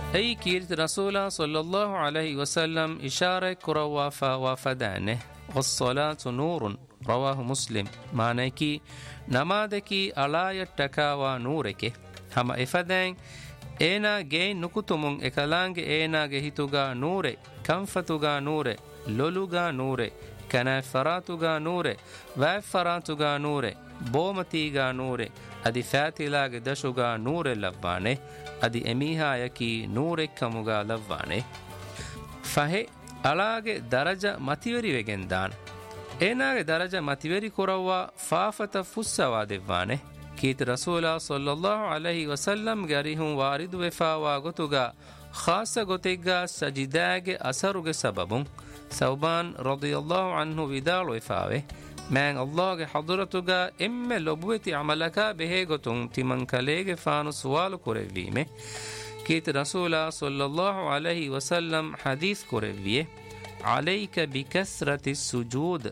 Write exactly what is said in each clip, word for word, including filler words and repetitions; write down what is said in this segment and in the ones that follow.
أي كيرت رسول صلى الله عليه وسلم إشارة كروا وفدانه والصلاة نور رواه مسلم معنى كي نمادكي على تكاوى نورك هما إفدان إينا جين نكتمون إكالانج إينا جهتوغا نوري كنفتوغا نوري لولوغا نوري كنافراتوغا نوري وافراتوغا نوري بومتيغا نوري أدي فاتلاغ دشوغا نوري لباني أدي أميها يكي نوري كموغا لباني فهي ألاغ درجة متيوري وگندان إيناغ درجة متيوري كوروا فافة فسوا ديواني كيت رسول صلى الله عليه وسلم غريهم وارد وفاوا غتوغا خاصة غتيغا سجداغ أثرغ سببون ثوبان رضي الله عنه ودال وفاوه من الله حضرتوغا إم لبوتي عملكا به غتون تمن كليغ فانو سوال كوريويمه كيت رسول صلى الله عليه وسلم حديث كوريويه عليك بكثرة السجود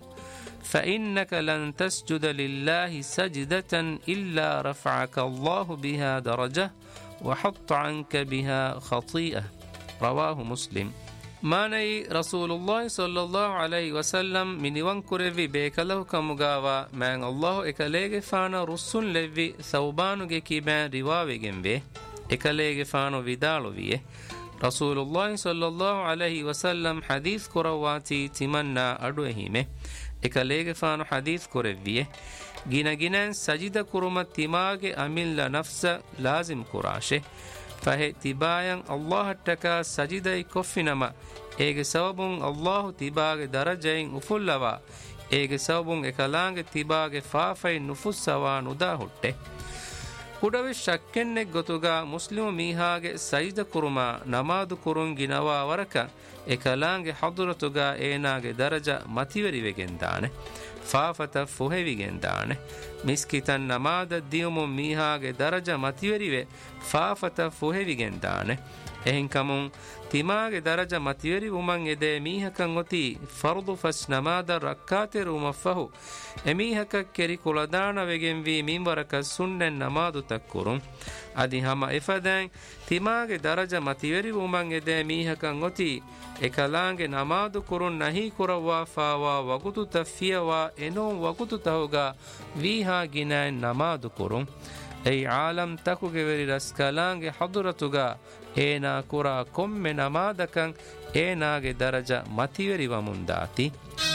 فإنك لن تسجد لله سجدة إلا رفعك الله بها درجة وحط عنك بها خطيئة رواه مسلم ماني رسول الله صلى الله عليه وسلم من وانكرفي بيكله كمغاوا من الله إكاليغ فانا رسول لفي ثوبانو كيبان رواوي جنبه إكاليغ فانو vidalo vie رسول الله صلى الله عليه وسلم حديث كرواتي تمنى أدوهيمه إكاليغ فانو حديث كرويه جينا جينا سجد كرمت تماغ أمين لنفس لازم كراشه فهي تباين الله تكا سجد كفنما إيغ سببون الله تباغ درجين أفلوا إيغ سببون إكالانغ تباغ فافين نفسوا نداهته ಕುಡವೆ ಶಕ್ಕೆನ್ನೆ ಗೊತುಗ ಮುಸ್ಲಿಮ ಮೀಹಾಗೆ ಸೈದ ಕುರುಮ ನಮಾದು ಕುರುಂ ಗಿನವಾ ವರಕ ಎಕಲಾಂಗೆ ಹದುರತುಗ ಏನಾಗೆ ದರಜ ಮತಿವರಿವೆಗೆಂದಾನೆ ಫಾಫತ ಫುಹೆವಿಗೆಂದಾನೆ ಮಿಸ್ಕಿತನ್ ನಮಾದ ದಿಯುಮು ಮೀಹಾಗೆ ದರಜ ಮತಿವರಿವೆ ಫಾಫತ ಫುಹೆವಿಗೆಂದಾನೆ ehin kamun timage daraja matiweri uman ede mihakan oti fardu fas namada rakate rumafahu emihakak keri kuladana wegen vi minwaraka sunnen namadu takkurun adi hama efadan timage daraja matiweri uman ede mihakan oti ekalange namadu kurun nahi kurawa fawa wagutu tafiyawa enon wagutu tahuga viha ginain namadu kurun ei alam takuge veri raskalange hadratuga ena kura komme namadakan enage daraja mativeri wamundati